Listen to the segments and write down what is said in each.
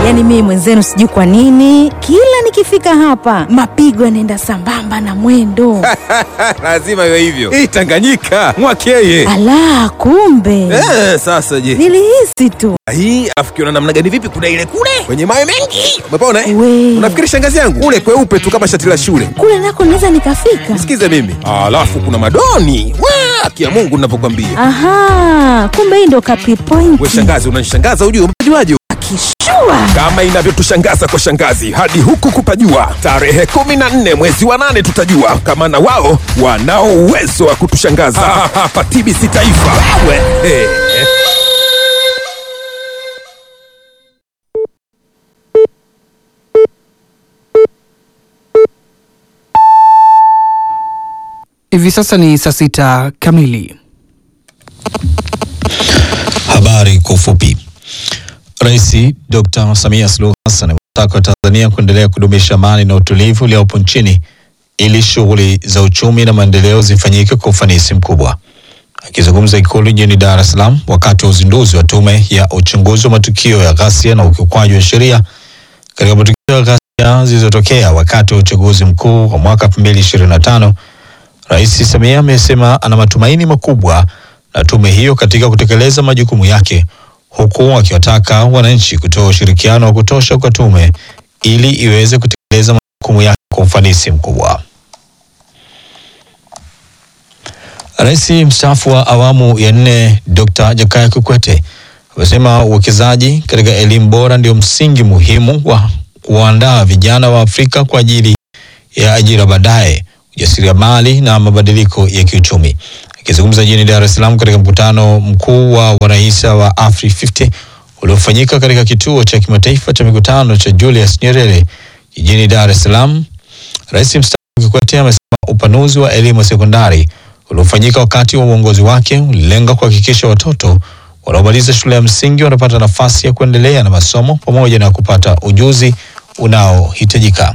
Yaani mimi mwenzenu sijui kwa nini kila nikifika hapa mapigo yanaenda sambamba na mwendo. Lazima iwe hivyo. Hii Tanganyika mwakeye. Ala, kumbe. Sasa je. Nilihisi tu. Hii afikiona namna gani vipi kuna ile kule kwenye mawe mengi. Umepona eh? Unafikiri shangazi yangu ule kweupe tu kama shati la shule. Kule nako naweza nikafika. Sikize mimi. Alafu kuna madoni. Kia Mungu ninapokuambia. Aha, kumbe hii ndo kapi point. Wewe shangazi unanishangaza ujue umejuaje? Akishua. Kama inavyoshangaza kwa shangazi hadi huku kupajua. Tarehe 14 mwezi wa 8 tutajua kama na wao wanao uwezo wa kutushangaza. Hapa TBC Taifa. Wewe. Hivi sasa ni saa 6 kamili. Habari kwa ufupi. Rais Dr. Samia Suluhu Hassan ametaka Tanzania kuendelea kudumisha amani na utulivu uliopo nchini ili shughuli za uchumi na maendeleo zifanyike kwa ufanisi mkubwa. Akizungumza Ikulu jijini Dar es Salaam wakati wa uzinduzi wa tume ya uchunguzi wa matukio ya ghasia na ukiukwaji wa sheria katika matukio ya ghasia zilizotokea wakati wa uchaguzi mkuu wa mwaka 2025, Rais Samia amesema ana matumaini makubwa na tume hiyo katika kutekeleza majukumu yake, huku akiwataka wananchi kutoa ushirikiano wa kutosha kwa tume ili iweze kutekeleza majukumu yake kwa ufanisi mkubwa. Rais mstaafu wa awamu ya 4 Dr. Jakaya Kikwete amesema uwekezaji katika elimu bora ndio msingi muhimu wa kuandaa vijana wa Afrika kwa ajili ya ajira baadaye, ujasiriamali na mabadiliko ya kiuchumi. Akizungumza jijini Dar es Salaam katika mkutano mkuu wa waraisa wa Afri50 uliofanyika katika kituo cha kimataifa cha mikutano cha Julius Nyerere jijini Dar es Salaam, Rais mstaafu Kikwete amesema upanuzi wa elimu sekondari uliofanyika wakati wa uongozi wake ulilenga kuhakikisha watoto wanaomaliza shule ya msingi wanapata nafasi ya kuendelea na masomo pamoja na kupata ujuzi unaohitajika.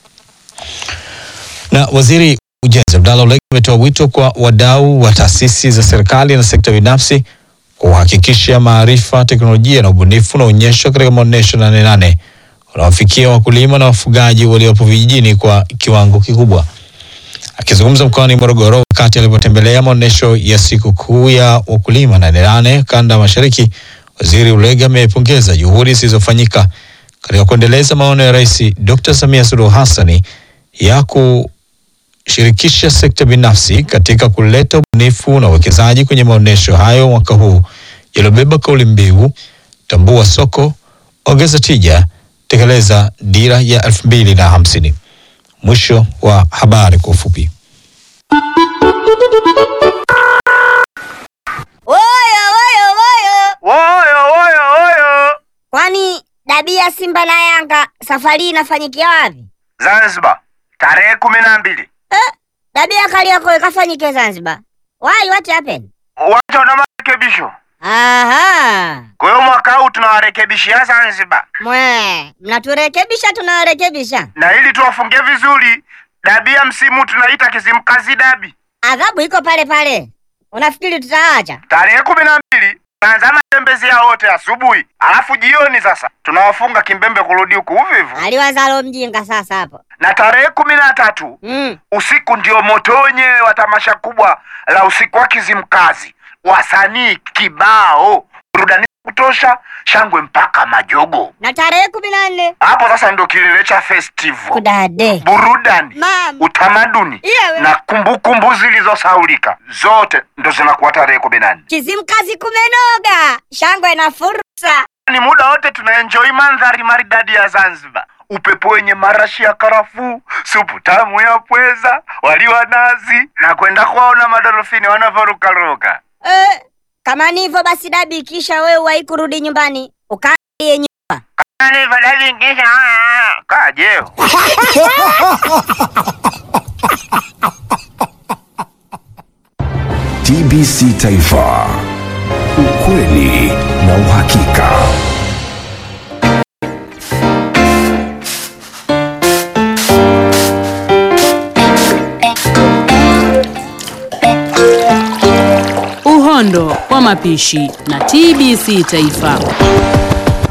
Na waziri Ujenzi Abdallah Ulega ametoa wito kwa wadau wa taasisi za serikali na sekta binafsi kuhakikisha maarifa, teknolojia na ubunifu unaonyeshwa katika maonesho 88 unawafikia wakulima na wafugaji waliopo vijijini kwa kiwango kikubwa. Akizungumza mkoani Morogoro wakati alipotembelea maonesho ya siku kuu ya wakulima 88 kanda mashariki, waziri Ulega amepongeza juhudi zilizofanyika katika kuendeleza maono ya Rais Dr. Samia Suluhu Hassan ya kushirikisha sekta binafsi katika kuleta ubunifu na uwekezaji kwenye maonesho hayo mwaka huu yaliyobeba kauli mbiu tambua soko, ongeza tija, tekeleza dira ya 2050. Mwisho wa habari kwa ufupi. Woyo. Kwani dabi ya Simba na Yanga safari inafanyikia wapi? Zanzibar, tarehe 12. Dabi ya Kariakoo ikafanyike Zanzibar. Why, what happened? Wacha na marekebisho. Aha. Kwa hiyo mwaka huu tunawarekebishia Zanzibar. Mnaturekebisha tunawarekebisha. Na ili tuwafungie vizuri, dabi ya msimu tunaita Kizimkazi dabi. Adhabu iko pale pale. Unafikiri tutaacha? Tarehe 12 tunaanza matembezi ya wote asubuhi. Alafu jioni sasa tunawafunga kimbembe kurudi huku uvivu. Aliwazalo mjinga sasa hapo. Na tarehe 13 usiku ndio moto wenyewe wa tamasha kubwa la usiku wa Kizimkazi. Wasanii kibao, burudani kutosha, shangwe mpaka majogo. Na tarehe 14 hapo sasa ndio kilele cha festival. Kudade. Burudani, utamaduni na kumbukumbu zilizosahaulika zote ndo zinakuwa tarehe 14. Kizimkazi kumenoga, shangwe na fursa. Ni muda wote tunaenjoy mandhari maridadi ya Zanzibar. Upepo wenye marashi ya karafuu, supu tamu ya pweza, wali wa nazi na kwenda kuwaona madolfini wanavyorukaruka. Kama ni hivyo basi dabi kisha wewe waikurudi nyumbani ukae nyumba. Kama ni hivyo dabi kisha kaje. TBC Taifa, ukweli na uhakika. Uhondo wa mapishi na TBC Taifa.